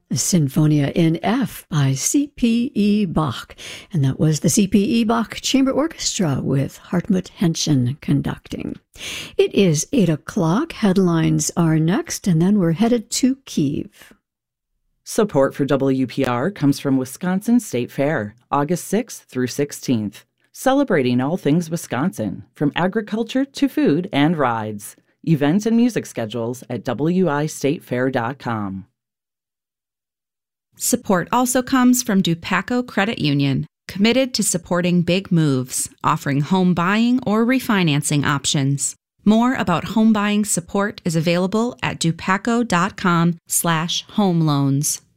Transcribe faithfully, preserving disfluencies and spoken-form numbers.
Sinfonia in F by C P E. Bach, and that was the C P E. Bach Chamber Orchestra with Hartmut Henschen conducting. It is eight o'clock. Headlines are next, and then we're headed to Kyiv. Support for W P R comes from Wisconsin State Fair, August sixth through sixteenth. Celebrating all things Wisconsin, from agriculture to food and rides. Events and music schedules at w i state fair dot com. Support also comes from Dupaco Credit Union, committed to supporting big moves, offering home buying or refinancing options. More about home buying support is available at dupaco dot com slash home loans.